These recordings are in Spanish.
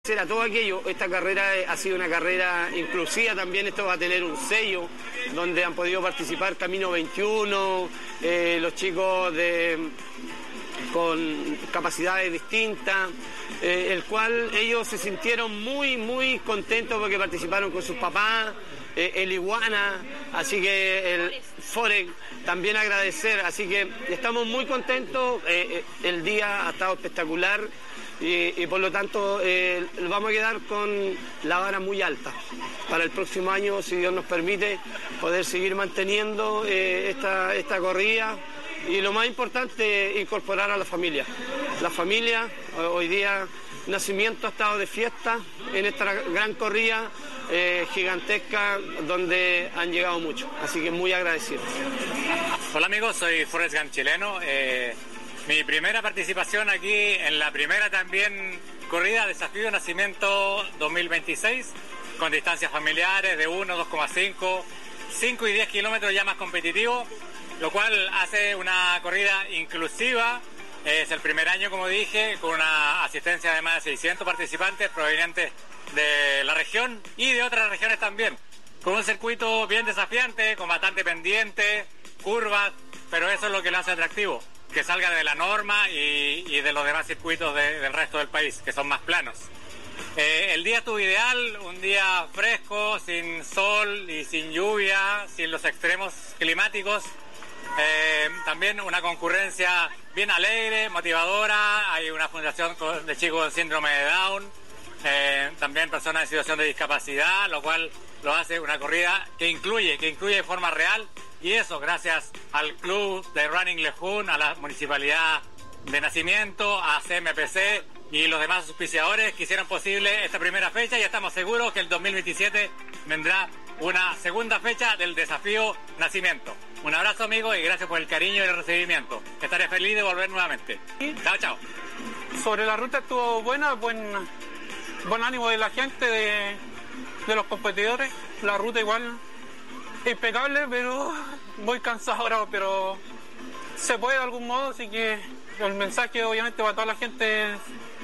A todo aquello, esta carrera ha sido una carrera inclusiva también, esto va a tener un sello donde han podido participar Camino 21, los chicos con capacidades distintas, el cual ellos se sintieron muy contentos porque participaron con sus papás, el Iguana, así que el Forex también agradecer, así que estamos muy contentos, el día ha estado espectacular. Y por lo tanto vamos a quedar con la vara muy alta para el próximo año, si Dios nos permite, poder seguir manteniendo esta corrida y lo más importante, incorporar a la familia. La familia, hoy día Nacimiento ha estado de fiesta en esta gran corrida gigantesca donde han llegado muchos, así que muy agradecidos. Hola amigos, soy Forrest Gump chileno. Mi primera participación aquí en la primera también corrida Desafío Nacimiento 2026 con distancias familiares de 1, 2,5, 5 y 10 kilómetros ya más competitivo, lo cual hace una corrida inclusiva. Es el primer año, como dije, con una asistencia de más de 600 participantes provenientes de la región y de otras regiones también, con un circuito bien desafiante, con bastante pendiente, curvas, pero eso es lo que lo hace atractivo, que salga de la norma y de los demás circuitos del resto del país, que son más planos. El día estuvo ideal, un día fresco, sin sol y sin lluvia, sin los extremos climáticos. También una concurrencia bien alegre, motivadora. Hay una fundación de chicos con síndrome de Down, también personas en situación de discapacidad, lo cual lo hace una corrida que incluye de forma real. Y eso gracias al club de Running Lejún, a la municipalidad de Nacimiento, a CMPC y los demás auspiciadores que hicieron posible esta primera fecha, y estamos seguros que el 2027 vendrá una segunda fecha del Desafío Nacimiento. Un abrazo amigos y gracias por el cariño y el recibimiento. Estaré feliz de volver nuevamente. Chao. Sobre la ruta estuvo buena, buen ánimo de la gente, de los competidores. La ruta igual impecable, pero muy cansado ahora, pero se puede de algún modo, así que el mensaje obviamente para toda la gente es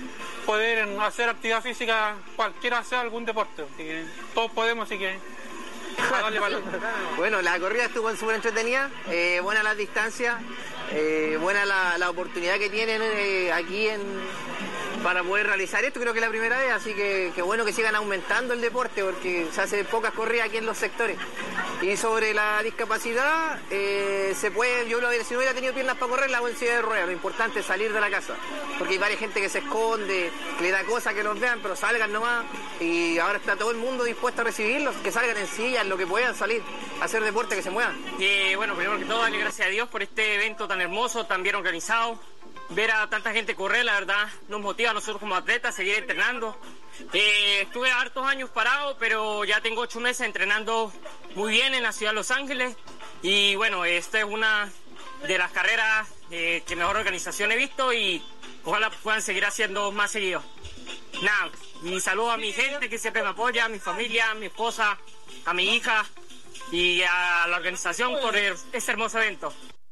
poder hacer actividad física, cualquiera sea algún deporte, así que todos podemos, así que a darle valor. Bueno, la corrida estuvo súper entretenida, buena la distancia, buena la oportunidad que tienen aquí para poder realizar esto, creo que es la primera vez, así que bueno que sigan aumentando el deporte porque se hace pocas corridas aquí en los sectores. Y sobre la discapacidad, se puede, si no hubiera tenido piernas para correr, la hago en silla de ruedas, lo importante es salir de la casa, porque hay varias gente que se esconde, que le da cosas que los vean, pero salgan nomás, y ahora está todo el mundo dispuesto a recibirlos, que salgan en silla, en lo que puedan salir, a hacer deporte, que se muevan. Y bueno, primero que todo, darle gracias a Dios por este evento tan hermoso, tan bien organizado. Ver a tanta gente correr, la verdad, nos motiva a nosotros como atletas a seguir entrenando. Estuve hartos años parado, pero ya tengo 8 meses entrenando muy bien en la ciudad de Los Ángeles. Y bueno, esta es una de las carreras que mejor organización he visto y ojalá puedan seguir haciendo más seguido. Nada, mi saludo a mi gente que siempre me apoya, a mi familia, a mi esposa, a mi hija y a la organización por este hermoso evento.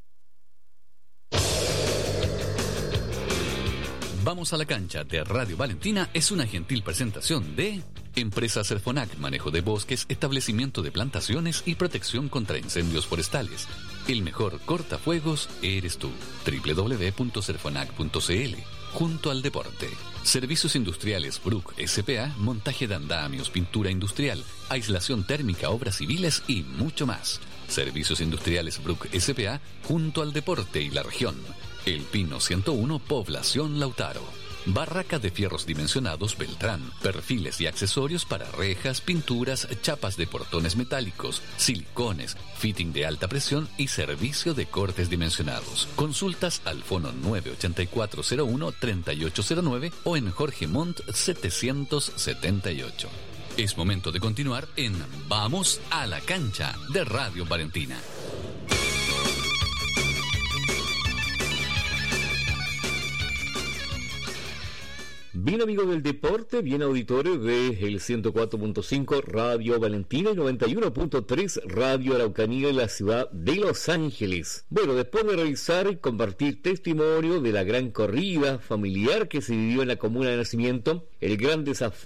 Vamos a la cancha de Radio Valentina es una gentil presentación de Empresa Serfonac, manejo de bosques, establecimiento de plantaciones y protección contra incendios forestales. El mejor cortafuegos eres tú. www.serfonac.cl. Junto al deporte. Servicios Industriales Bruck S.p.A., montaje de andamios, pintura industrial, aislación térmica, obras civiles y mucho más. Servicios Industriales Bruck S.p.A., junto al deporte y la región. El Pino 101, Población Lautaro. Barraca de fierros dimensionados Beltrán. Perfiles y accesorios para rejas, pinturas, chapas de portones metálicos, silicones, fitting de alta presión y servicio de cortes dimensionados. Consultas al fono 98401-3809 o en Jorge Montt 778. Es momento de continuar en Vamos a la cancha de Radio Valentina. Bien amigos del deporte, bien auditores de el 104.5 Radio Valentina y 91.3 Radio Araucanía en la ciudad de Los Ángeles. Bueno, después de revisar y compartir testimonio de la gran corrida familiar que se vivió en la comuna de Nacimiento, el gran desafío